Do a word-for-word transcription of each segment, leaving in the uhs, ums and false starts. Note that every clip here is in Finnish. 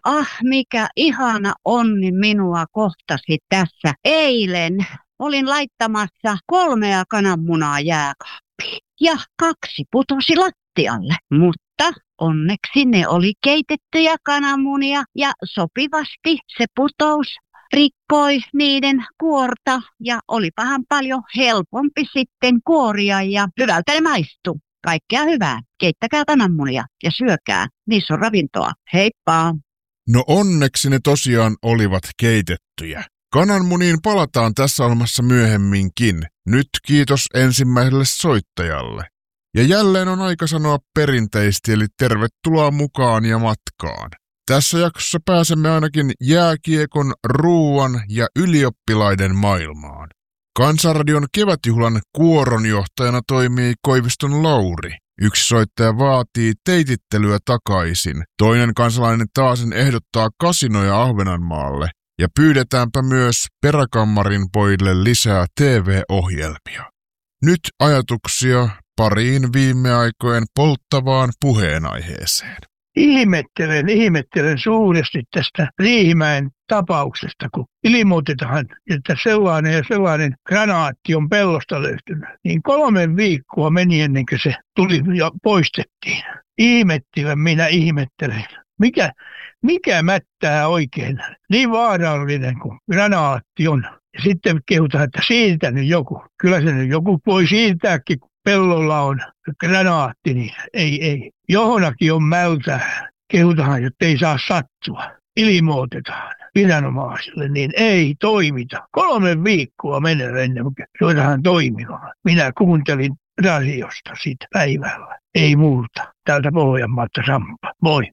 Ah, mikä ihana onni minua kohtasi tässä eilen. Olin laittamassa kolmea kananmunaa jääkaappiin ja kaksi putosi lattialle, mutta onneksi ne oli keitettyjä kananmunia ja sopivasti se putous rikkoi niiden kuorta ja olipahan paljon helpompi sitten kuoria ja hyvältä ne maistuu. Kaikkea hyvää. Keittäkää kananmunia ja syökää. Niissä on ravintoa. Heippa! No onneksi ne tosiaan olivat keitettyjä. Kananmuniin palataan tässä ohjelmassa myöhemminkin. Nyt kiitos ensimmäiselle soittajalle. Ja jälleen on aika sanoa perinteisesti, eli tervetuloa mukaan ja matkaan. Tässä jaksossa pääsemme ainakin jääkiekon, ruuan ja ylioppilaiden maailmaan. Kansanradion kevätjuhlan kuoronjohtajana toimii Koiviston Lauri. Yksi soittaja vaatii teitittelyä takaisin. Toinen kansalainen taasen ehdottaa kasinoja Ahvenanmaalle. Ja pyydetäänpä myös Peräkammarin pojille lisää T V-ohjelmia. Nyt ajatuksia pariin viime aikojen polttavaan puheenaiheeseen. Ihmettelen, ihmettelen suuresti tästä Riihimäen tapauksesta, kun ilmoitetaan, että sellainen ja sellainen granaatti on pellosta löytynyt. Niin kolme viikkoa meni ennen kuin se tuli ja poistettiin. Ihmettivän minä ihmettelen. Mikä, mikä mättää oikein niin vaarallinen kuin granaatti on? Ja sitten kehutaan, että siirtä nyt joku. Kyllä se nyt joku voi siirtääkin, kun pellolla on granaatti, niin ei, ei. Johonakin on mältää. Kehutaan, että ei saa sattua. Ilmoitetaan viranomaisille, niin ei toimita. Kolme viikkoa menee ennen kuin ruvetaan toimimaan. Minä kuuntelin radiosta siitä päivällä. Ei muuta. Täältä Pohjanmaalta Sampa. Moi.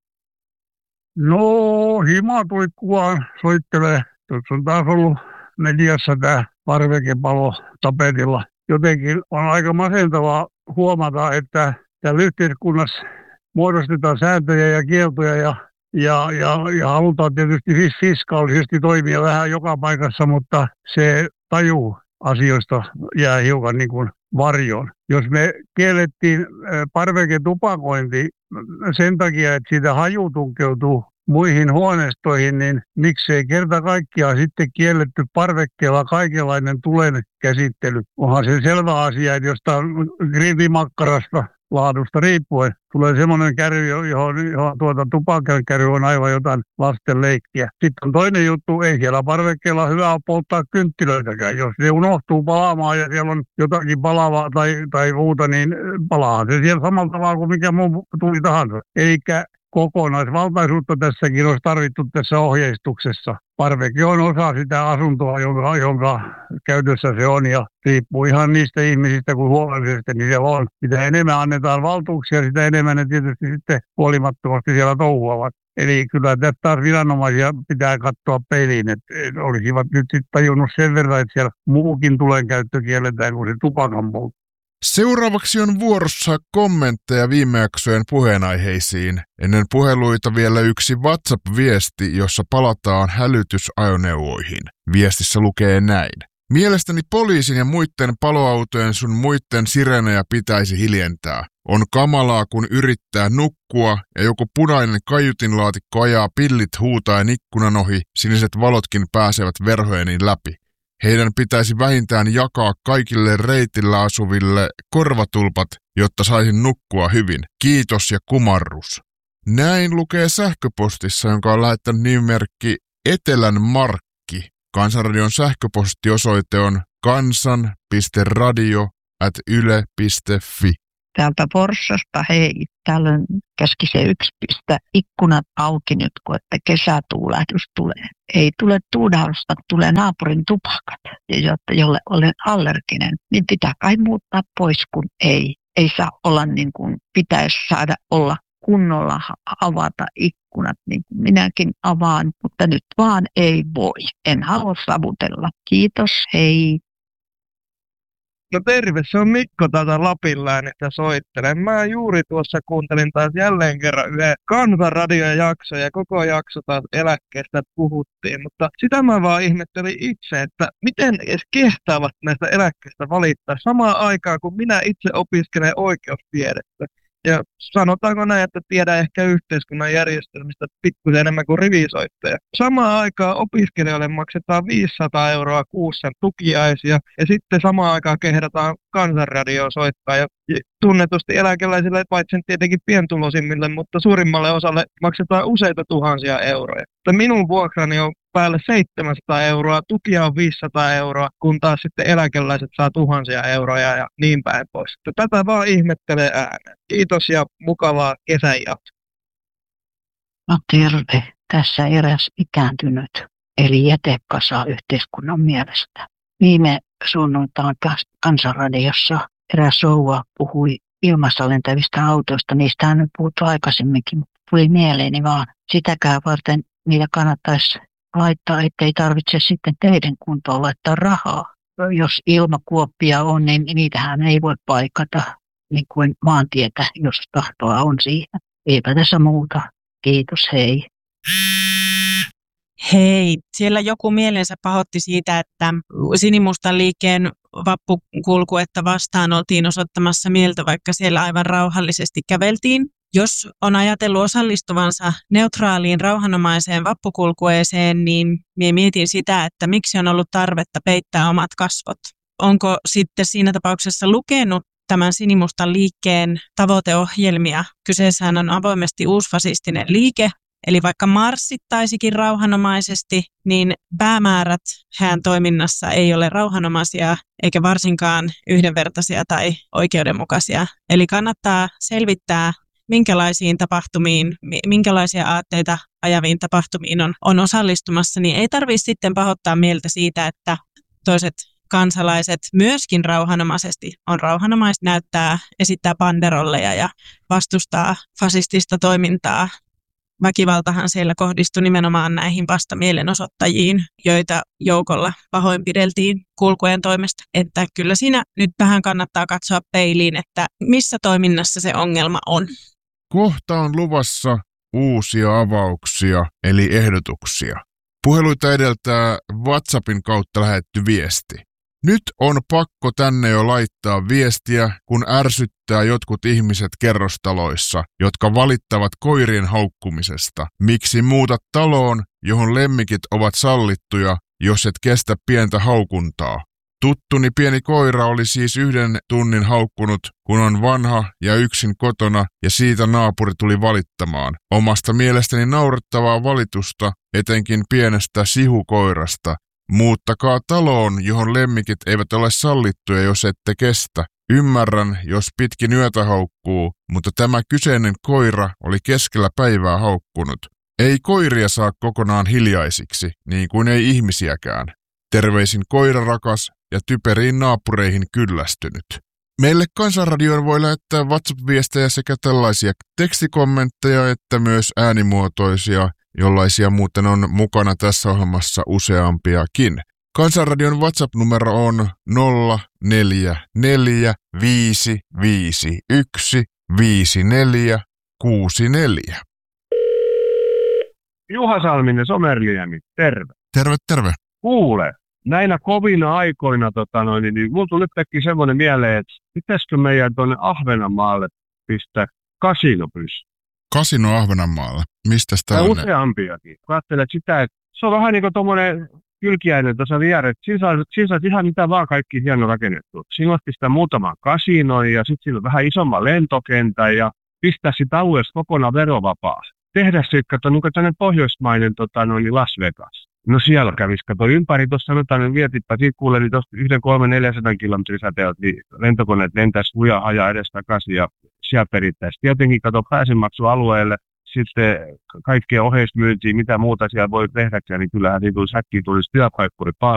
No, himatuikkua soittelee. Tuossa on taas ollut mediassa tämä parvekepalo tapetilla. Jotenkin on aika masentavaa huomata, että täällä yhteiskunnassa muodostetaan sääntöjä ja kieltoja ja, ja, ja, ja halutaan tietysti fiskaalisesti toimia vähän joka paikassa, mutta se taju asioista jää hiukan niin kuin varjoon. Jos me kiellettiin parveketupakointi sen takia, että siitä haju tunkeutuu muihin huoneistoihin, niin miksei kerta kaikkiaan sitten kielletty parvekkeella kaikenlainen tulen käsittely. Onhan se selvä asia, että jostain grillimakkarasta laadusta riippuen tulee semmoinen kärry, johon, johon tuota tupakan kärry on aivan jotain lasten leikkiä. Sitten on toinen juttu, ei siellä parvekkeella hyvä ole polttaa kynttilöitäkään. Jos se unohtuu palaamaan ja siellä on jotakin palavaa tai, tai muuta, niin palaa se siellä samalla tavalla kuin mikä muu tuli tahansa. Elikkä kokonaisvaltaisuutta tässäkin olisi tarvittu tässä ohjeistuksessa. Parveke on osa sitä asuntoa, jonka, jonka käytössä se on, ja riippuu ihan niistä ihmisistä kuin huolellisesti, niin se on. Mitä enemmän annetaan valtuuksia, sitä enemmän ne tietysti sitten huolimattomasti siellä touhuavat. Eli kyllä tästä taas viranomaisia pitää katsoa peiliin, että olisivat nyt sitten tajunnut sen verran, että siellä muukin tulenkäyttö kielletään kuin se tupakan poltto. Seuraavaksi on vuorossa kommentteja viime jaksojen puheenaiheisiin. Ennen puheluita vielä yksi WhatsApp-viesti, jossa palataan hälytysajoneuvoihin. Viestissä lukee näin. Mielestäni poliisin ja muiden paloautojen sun muiden sirenejä pitäisi hiljentää. On kamalaa, kun yrittää nukkua ja joku punainen kaiutinlaatikko ajaa pillit huutaen ikkunan ohi, siniset valotkin pääsevät verhojeni läpi. Heidän pitäisi vähintään jakaa kaikille reitillä asuville korvatulpat, jotta saisin nukkua hyvin. Kiitos ja kumarrus. Näin lukee sähköpostissa, jonka on lähettänyt nimimerkki Etelän Markki. Kansanradion sähköpostiosoite on kansan piste radio ät yle piste fi. Täältä Forssasta, hei, täällä on käski se yksi pistä ikkunat auki nyt, kun että kesätuulähdys tulee. Ei tule tuudausta, tulee naapurin tupakat, jolle olen allerginen, niin pitää kai muuttaa pois, kun ei. Ei saa olla niin kuin pitäisi saada olla kunnolla avata ikkunat, niin kuin minäkin avaan, mutta nyt vaan ei voi. En halua savutella. Kiitos, hei. No terve, se on Mikko täältä Lapinläänestä soittelen. Mä juuri tuossa kuuntelin taas jälleen kerran yhden Kansanradion jakso ja koko jakso taas eläkkeestä puhuttiin. Mutta sitä mä vaan ihmettelin itse, että miten edes kehtaavat näistä eläkkeistä valittaa samaan aikaan, kun minä itse opiskelen oikeustiedettä. Ja sanotaanko näin, että tiedän ehkä yhteiskunnan järjestelmistä pikkusen enemmän kuin rivisoittaja. Samaan aikaan opiskelijoille maksetaan viisisataa euroa kuussa tukiaisia ja sitten samaan aikaan kehdataan Kansanradioon soittaa. Ja tunnetusti eläkeläisille, paitsi tietenkin pientuloisimmille, mutta suurimmalle osalle maksetaan useita tuhansia euroja. Mutta minun vuokrani on päälle seitsemänsataa euroa, tukia on viisisataa euroa, kun taas sitten eläkeläiset saa tuhansia euroja ja niin päin pois. Tätä vaan ihmettelee ääneen. Kiitos ja mukavaa kesänjatkoa. No terve. Tässä eräs ikääntynyt, eli jätekasa yhteiskunnan mielestä. Viime sunnuntain Kansanradiossa eräs rouva puhui ilmassa lentävistä autoista. Niistä on nyt puhuttu aikaisemminkin. Tuli mieleeni vaan sitäkään varten niitä kannattaisi laittaa, ettei tarvitse sitten teidän kuntoon laittaa rahaa. Jos ilmakuoppia on, niin niitähän ei voi paikata niin kuin maantietä, jos tahtoa on siihen. Eipä tässä muuta. Kiitos, hei. Hei, siellä joku mielensä pahoitti siitä, että Sinimustan liikkeen vappukulkuetta vastaan oltiin osoittamassa mieltä, vaikka siellä aivan rauhallisesti käveltiin. Jos on ajatellut osallistuvansa neutraaliin rauhanomaiseen vappukulkueeseen, niin minä mietin sitä, että miksi on ollut tarvetta peittää omat kasvot. Onko sitten siinä tapauksessa lukenut tämän Sinimustan liikkeen tavoiteohjelmia? Kyseessähän on avoimesti uusfasistinen liike, eli vaikka marssittaisikin rauhanomaisesti, niin päämäärät hän toiminnassa ei ole rauhanomaisia eikä varsinkaan yhdenvertaisia tai oikeudenmukaisia. Eli kannattaa selvittää, minkälaisiin tapahtumiin, minkälaisia aatteita ajaviin tapahtumiin on, on osallistumassa, niin ei tarvitse sitten pahoittaa mieltä siitä, että toiset kansalaiset myöskin rauhanomaisesti on rauhanomaista, näyttää, esittää banderolleja ja vastustaa fasistista toimintaa. Väkivaltahan siellä kohdistui nimenomaan näihin vastamielenosoittajiin, joita joukolla pahoinpideltiin kulkueen toimesta. Että kyllä siinä nyt vähän kannattaa katsoa peiliin, että missä toiminnassa se ongelma on. Kohta on luvassa uusia avauksia, eli ehdotuksia. Puheluita edeltää WhatsAppin kautta lähetty viesti. Nyt on pakko tänne jo laittaa viestiä, kun ärsyttää jotkut ihmiset kerrostaloissa, jotka valittavat koirien haukkumisesta. Miksi muutat taloon, johon lemmikit ovat sallittuja, jos et kestä pientä haukuntaa? Tuttuni pieni koira oli siis yhden tunnin haukkunut, kun on vanha ja yksin kotona, ja siitä naapuri tuli valittamaan. Omasta mielestäni naurettavaa valitusta, etenkin pienestä sihukoirasta. Muuttakaa taloon, johon lemmikit eivät ole sallittuja, jos ette kestä. Ymmärrän, jos pitkin yötä haukkuu, mutta tämä kyseinen koira oli keskellä päivää haukkunut. Ei koiria saa kokonaan hiljaisiksi, niin kuin ei ihmisiäkään. Terveisin koirarakas ja typeriin naapureihin kyllästynyt. Meille Kansanradioon voi lähettää WhatsApp-viestejä sekä tällaisia tekstikommentteja että myös äänimuotoisia, jollaisia muuten on mukana tässä ohjelmassa useampiakin. Kansanradion WhatsApp-numero on nolla neljä neljä viisi viisi yksi viisi neljä kuusi neljä. Juha Salminen, Somerliemi, terve. Terve, terve. Kuule, näinä kovina aikoina, tota noin, niin, niin mulla tuli nytkin semmoinen mieleen, että pitäisikö meidän tuonne Ahvenanmaalle pistää kasino pystyyn? Kasino Ahvenanmaalla. Mistä sitä on? Useampiakin. Kun ajattelet sitä, että se on vähän niin kuin tuommoinen kylkiäinen tuossa vieressä. Siinä saa, siinä saa ihan mitä vaan kaikki hieno rakennettu. Siinä on pistää muutaman kasinon ja sitten siinä on vähän isomman lentokentän ja pistää sitä alueesta kokonaan verovapaa. Tehdä se, kato, niin kuin tämmöinen pohjoismainen tota, noin Las Vegas. No siellä kävisi, kato ympäri, tuossa sanotaan, niin mietitpä, siitä kuulee, niin tuosta yhden kolme neljäsataa kilometrin säteeltä, niin lentokoneet lentäisi lujaa ajaa edestakaisin ja siellä perittäisiin. Tietenkin, kato, pääsemaksualueelle, sitten kaikkea oheismyyntiä, mitä muuta siellä voi tehdä, niin kyllähän siitä säkkiin tulisi työpaikkuri